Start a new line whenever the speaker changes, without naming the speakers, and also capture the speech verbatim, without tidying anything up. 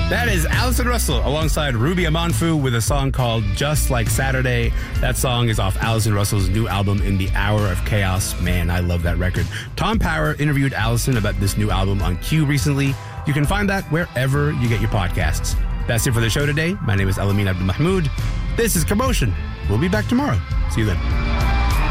That is Alison Russell alongside Ruby Amanfu with a song called Just Like Saturday. That song is off Alison Russell's new album, In the Hour of Chaos. Man, I love that record. Tom Power interviewed Alison about this new album on Q recently. You can find that wherever you get your podcasts. That's it for the show today. My name is Elamin Abdul Mahmoud. This is Commotion. We'll be back tomorrow. See you then.